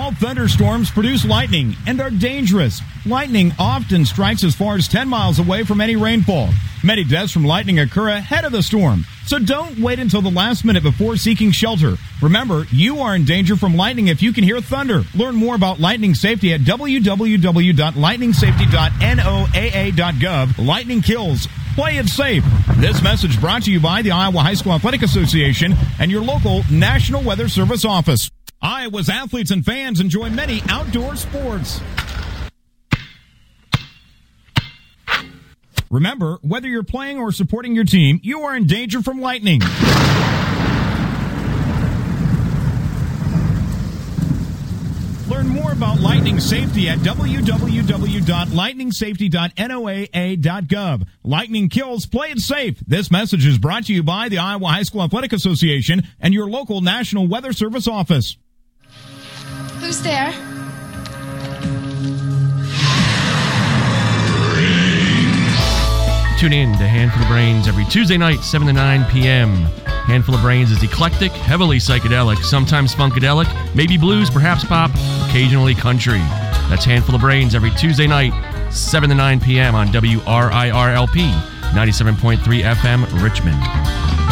All thunderstorms produce lightning and are dangerous. Lightning often strikes as far as 10 miles away from any rainfall. Many deaths from lightning occur ahead of the storm, so don't wait until the last minute before seeking shelter. Remember, you are in danger from lightning if you can hear thunder. Learn more about lightning safety at www.lightningsafety.noaa.gov. Lightning kills. Play it safe. This message brought to you by the Iowa High School Athletic Association and your local National Weather Service office. Iowa's athletes and fans enjoy many outdoor sports. Remember, whether you're playing or supporting your team, you are in danger from lightning. Learn more about lightning safety at www.lightningsafety.noaa.gov. Lightning kills, play it safe. This message is brought to you by the Iowa High School Athletic Association and your local National Weather Service office. Who's there? Tune in to Handful of Brains every Tuesday night, 7 to 9 p.m. Handful of Brains is eclectic, heavily psychedelic, sometimes funkadelic, maybe blues, perhaps pop, occasionally country. That's Handful of Brains every Tuesday night, 7 to 9 p.m. on WRIRLP, 97.3 FM, Richmond.